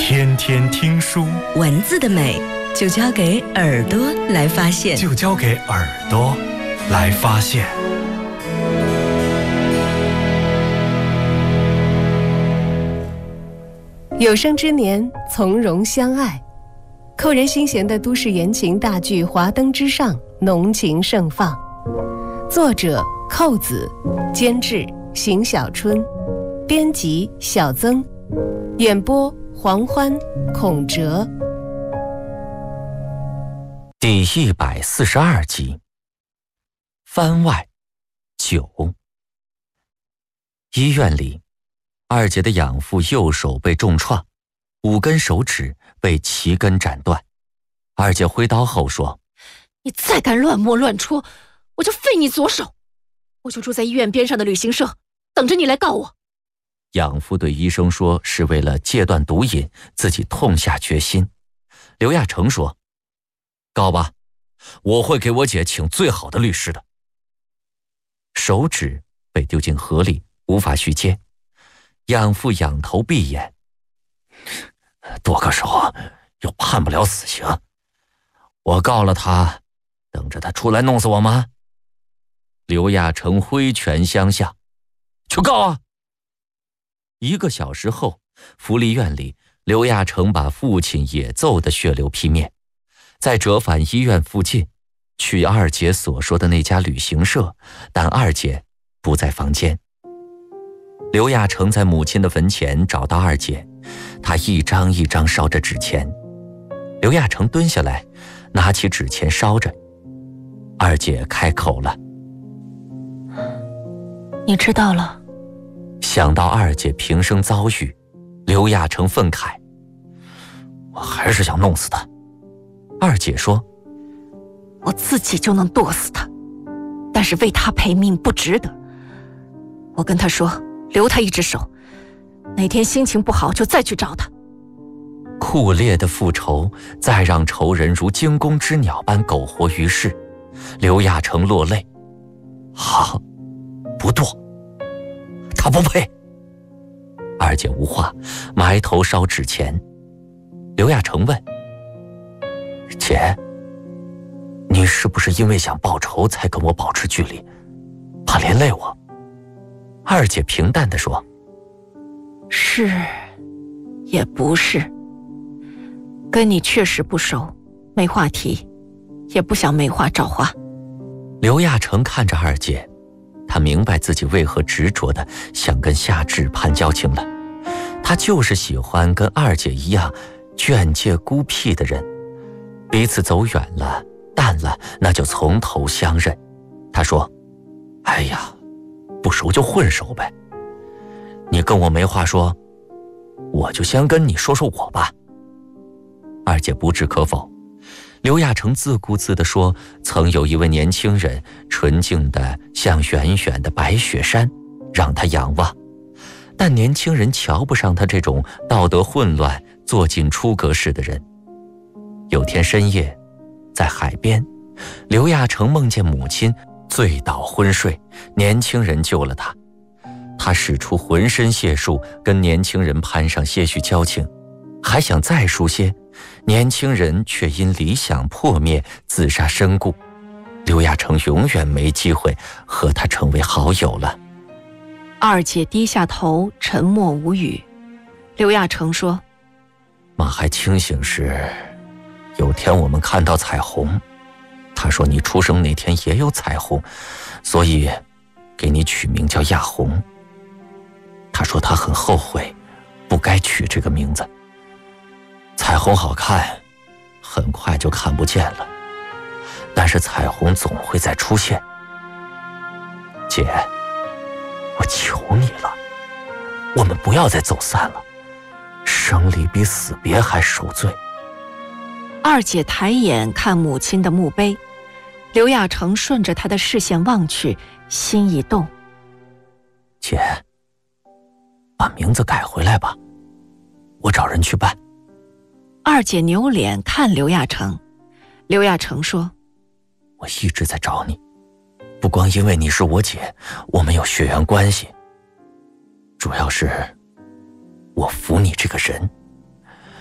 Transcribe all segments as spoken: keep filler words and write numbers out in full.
天天听书， 文字的美就交给耳朵来发现， 就交给耳朵来发现。 有生之年，从容相爱。扣人心弦的都市言情大剧《华灯之上》浓情盛放，作者寇子，监制邢小春，编辑小曾，演播黄欢、孔哲。 第一百四十二集，番外九。医院里，二姐的养父右手被重创，五根手指被齐根斩断。二姐挥刀后说：“ 你再敢乱摸乱戳，我就废你左手！我就住在医院边上的旅行社，等着你来告我。” 养父对医生说是为了戒断毒瘾，自己痛下决心。刘亚成说：“告吧，我会给我姐请最好的律师的。”手指被丢进河里，无法续接。养父仰头闭眼，剁个手又判不了死刑，我告了他，等着他出来弄死我吗？刘亚成挥拳相向：“去告啊！”一个小时后，福利院里，刘亚成把父亲也揍得血流披面。在折返医院附近，去二姐所说的那家旅行社，但二姐不在房间。刘亚成在母亲的坟前找到二姐，她一张一张烧着纸钱。刘亚成蹲下来，拿起纸钱烧着。二姐开口了：“ 你知道了。” 想到二姐平生遭遇，刘亚成愤慨：“我还是想弄死她。”二姐说：“ 我自己就能剁死她，但是为她赔命不值得。我跟她说，留她一只手，哪天心情不好就再去找她。” 酷烈的复仇再让仇人如惊弓之鸟般苟活于世。刘亚成落泪：“好，不剁，他不配。”二姐无话，埋头烧纸钱。刘亚成问：“姐，你是不是因为想报仇才跟我保持距离，怕连累我？”二姐平淡地说：“ 是，也不是。跟你确实不熟，没话题，也不想没话找话。” 刘亚成看着二姐，他明白自己为何执着地想跟夏至攀交情了。他就是喜欢跟二姐一样眷戒孤僻的人，彼此走远了淡了，那就从头相认。他说：“哎呀，不熟就混熟呗，你跟我没话说，我就先跟你说说我吧。”二姐不置可否。刘亚成自顾自地说，曾有一位年轻人纯净的像远远的白雪山，让他仰望，但年轻人瞧不上他这种道德混乱做尽出格事的人。有天深夜，在海边，刘亚成梦见母亲醉倒昏睡，年轻人救了他。他使出浑身解数跟年轻人攀上些许交情，还想再疏些，年轻人却因理想破灭自杀身故。刘亚成永远没机会和他成为好友了。 二姐低下头，沉默无语。刘亚成说：“ 妈还清醒时，有天我们看到彩虹，她说你出生那天也有彩虹，所以给你取名叫亚红。她说她很后悔，不该取这个名字。彩虹好看，很快就看不见了，但是彩虹总会再出现。姐，我求你了，我们不要再走散了，生离比死别还受罪。” 二姐抬眼看母亲的墓碑，刘亚成顺着她的视线望去，心一动：“ 姐，把名字改回来吧，我找人去办。” 二姐扭脸看刘亚成。刘亚成说：“ 我一直在找你，不光因为你是我姐，我们有血缘关系，主要是我服你这个人，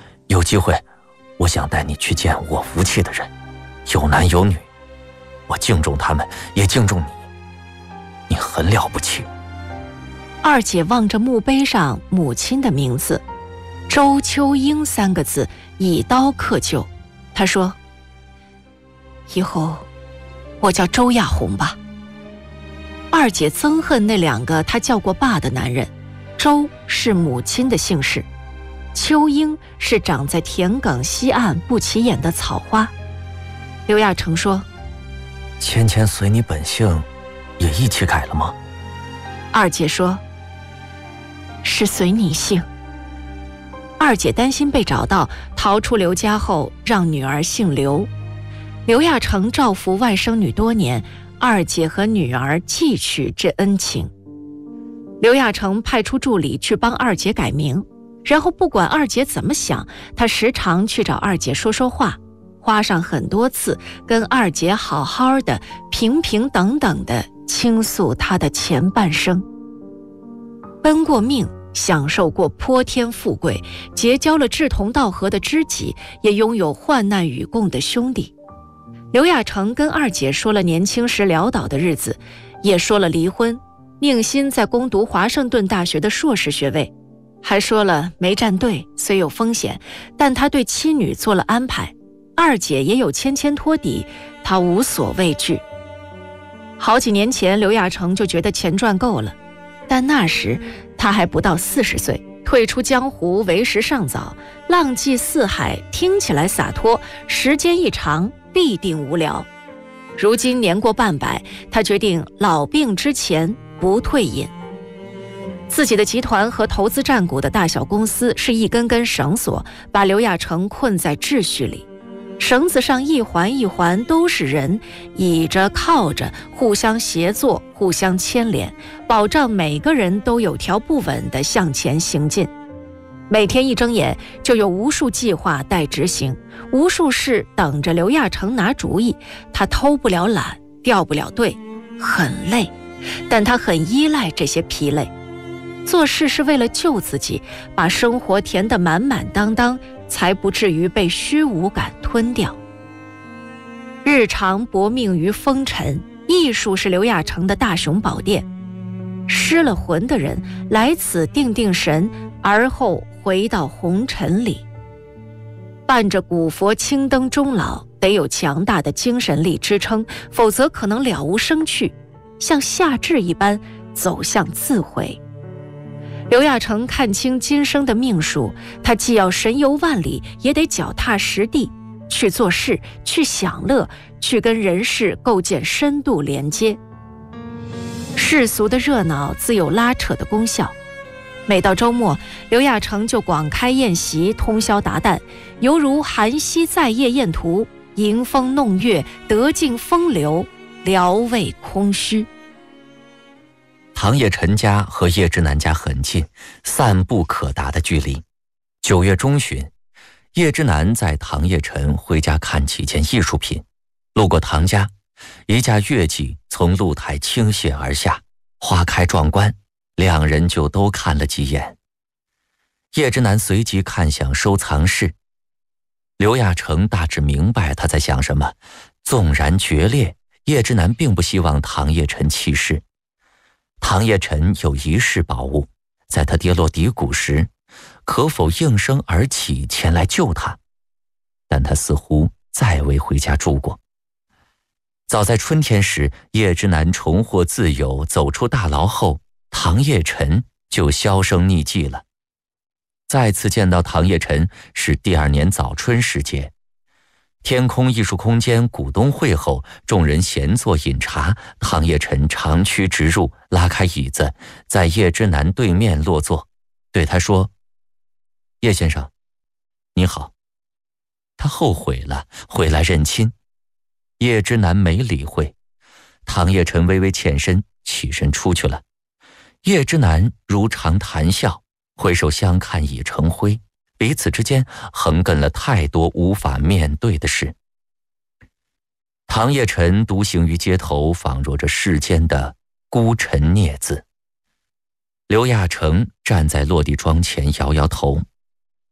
机会，我想带你去见我服气的人，有男有女，我敬重他们，也敬重你，你很了不起。 二姐望着墓碑上母亲的名字周秋英三个字，以刀刻就。她说：以后我叫周亚红吧。二姐憎恨那两个她叫过爸的男人，周是母亲的姓氏，秋英是长在田埂西岸不起眼的草花。刘亚成说： 芊芊随你本姓也一起改了吗？ 二姐说：是随你姓。二姐担心被找到，逃出刘家后让女儿姓刘。刘亚成照拂外甥女多年，二姐和女儿记取这恩情。刘亚成派出助理去帮二姐改名，然后不管二姐怎么想，他时常去找二姐说说话，花上很多次跟二姐好好的平平等等的倾诉他的前半生。奔过命，享受过泼天富贵，结交了志同道合的知己，也拥有患难与共的兄弟。刘亚成跟二姐说了年轻时潦倒的日子，也说了离婚，宁心在攻读华盛顿大学的硕士学位，还说了没站队虽有风险，但他对妻女做了安排，二姐也有谦谦托底，他无所畏惧。好几年前刘亚成就觉得钱赚够了，但那时他还不到四十岁，退出江湖为时尚早，浪迹四海听起来洒脱，时间一长必定无聊。如今年过半百，他决定老病之前不退隐。自己的集团和投资占股的大小公司是一根根绳索，把刘亚成困在秩序里。绳子上一环一环都是人，倚着靠着，互相协作，互相牵连，保障每个人都有条不紊地向前行进。每天一睁眼就有无数计划待执行，无数事等着刘亚成拿主意。他偷不了懒，掉不了队，很累，但他很依赖这些疲累。做事是为了救自己，把生活填得满满当当，才不至于被虚无感吞掉。日常搏命于风尘，艺术是刘亚成的大雄宝殿。失了魂的人来此定定神，而后回到红尘里。伴着古佛青灯终老，得有强大的精神力支撑，否则可能了无生趣，像夏至一般走向自毁。刘亚成看清今生的命数，他既要神游万里，也得脚踏实地，去做事，去享乐，去跟人世构建深度连接。世俗的热闹自有拉扯的功效，每到周末，刘亚成就广开宴席，通宵达旦，犹如韩熙载夜宴图，迎风弄月，得尽风流，聊慰空虚。 唐叶陈家和叶之南家很近，散步可达的距离。九月中旬，叶之南载唐叶陈回家看几件艺术品，路过唐家，一架月季从露台倾泻而下，花开壮观，两人就都看了几眼。叶之南随即看向收藏室，刘亚成大致明白他在想什么，纵然决裂，叶之南并不希望唐叶陈弃世。唐叶陈有一世宝物，在他跌落低谷时，可否应声而起前来救他？但他似乎再未回家住过。早在春天时，叶之南重获自由，走出大牢后，唐叶陈就销声匿迹了。再次见到唐叶陈是第二年早春时节，天空艺术空间股东会后，众人闲坐饮茶，唐叶陈长驱直入，拉开椅子，在叶之南对面落座，对他说：叶先生你好。他后悔了，回来认亲。叶之南没理会，唐叶陈微微欠身，起身出去了。叶之南如常谈笑，回首相看已成灰，彼此之间横亘了太多无法面对的事。唐叶陈独行于街头，仿若这世间的孤臣孽子。刘亚成站在落地窗前摇摇头，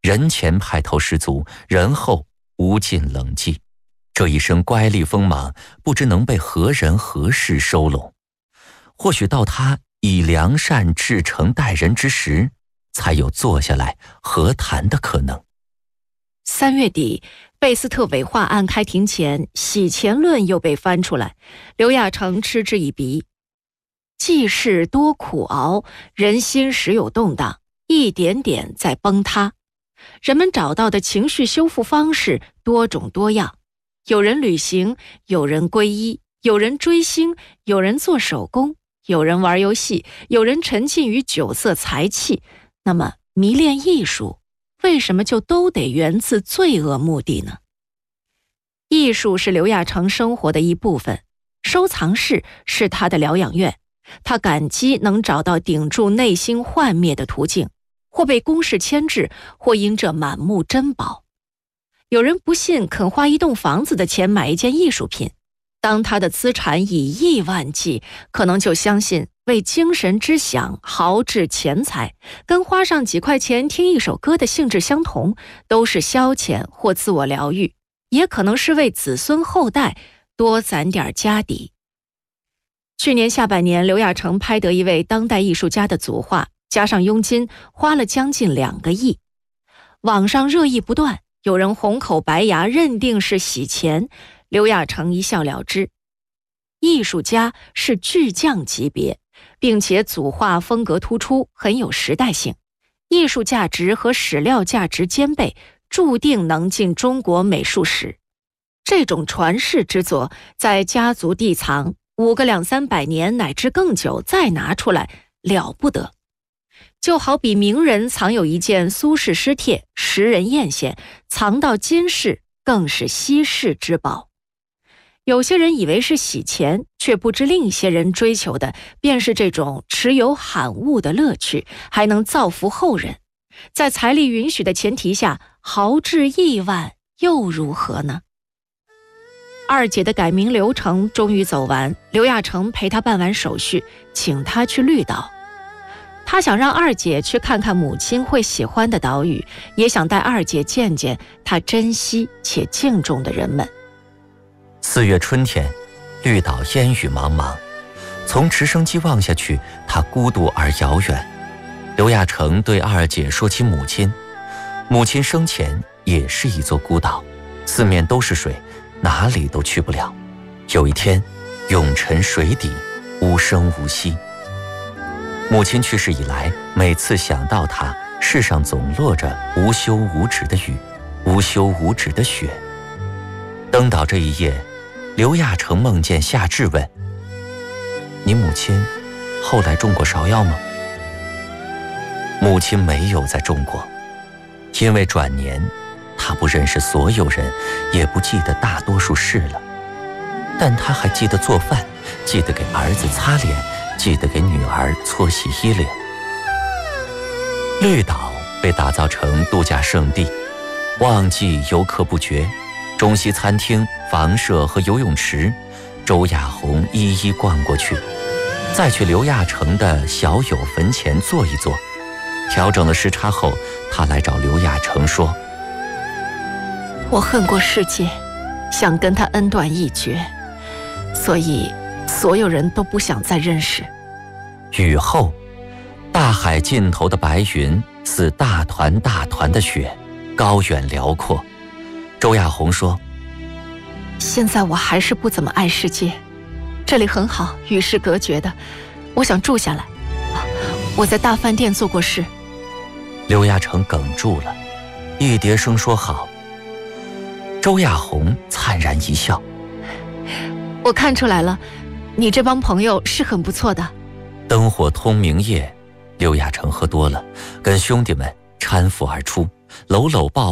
人前派头十足，人后无尽冷寂。这一身乖戾锋芒，不知能被何人何事收拢。或许到他以良善至诚待人之时，才有坐下来和谈的可能。 三月底，贝斯特伪化案开庭前，洗钱论又被翻出来，刘亚成嗤之以鼻。济世多苦熬，人心时有动荡，一点点在崩塌。人们找到的情绪修复方式多种多样，有人旅行，有人皈依，有人追星，有人做手工，有人玩游戏，有人沉浸于酒色财气。那么迷恋艺术，为什么就都得源自罪恶目的呢？艺术是刘亚成生活的一部分，收藏室是他的疗养院。他感激能找到顶住内心幻灭的途径，或被公事牵制，或因这满目珍宝。有人不信肯花一栋房子的钱买一件艺术品，当他的资产以亿万计，可能就相信为精神之享豪掷钱财，跟花上几块钱听一首歌的性质相同，都是消遣或自我疗愈，也可能是为子孙后代多攒点家底。去年下半年，刘亚成拍得一位当代艺术家的组画，加上佣金，花了将近两个亿。网上热议不断，有人红口白牙认定是洗钱，刘亚成一笑了之。艺术家是巨匠级别，并且组画风格突出，很有时代性，艺术价值和史料价值兼备，注定能进中国美术史。这种传世之作在家族地藏五个两三百年乃至更久，再拿出来了不得。就好比名人藏有一件苏轼诗帖，时人艳羡，藏到今世更是稀世之宝。有些人以为是洗钱，却不知另一些人追求的便是这种持有罕物的乐趣，还能造福后人。在财力允许的前提下，豪掷亿万又如何呢？二姐的改名流程终于走完，刘亚成陪她办完手续，请她去绿岛。他想让二姐去看看母亲会喜欢的岛屿，也想带二姐见见她珍惜且敬重的人们。 四月春天，绿岛烟雨茫茫，从直升机望下去，它孤独而遥远。刘亚成对二姐说起母亲，母亲生前也是一座孤岛，四面都是水，哪里都去不了。有一天，永沉水底，无声无息。母亲去世以来，每次想到她，世上总落着无休无止的雨，无休无止的雪。登岛这一夜，刘亚成梦见夏至问：“你母亲后来种过芍药吗？”母亲没有再种过，因为转年她不认识所有人，也不记得大多数事了，但她还记得做饭，记得给儿子擦脸，记得给女儿搓洗衣领。绿岛被打造成度假胜地，旺季游客不绝，中西餐厅、房舍和游泳池，周亚红一一逛过去，再去刘亚成的小友坟前坐一坐。调整了时差后，他来找刘亚成说：“ 我恨过世界，想跟他恩断义绝，所以所有人都不想再认识。” 雨后，大海尽头的白云似大团大团的雪，高远辽阔。周亚红说：“ 现在我还是不怎么爱世界，这里很好，与世隔绝的，我想住下来。我在大饭店做过事。” 刘亚成哽住了，一叠声说好。周亚红灿然一笑：“ 我看出来了，你这帮朋友是很不错的。” 灯火通明夜，刘亚成喝多了，跟兄弟们搀扶而出，搂搂抱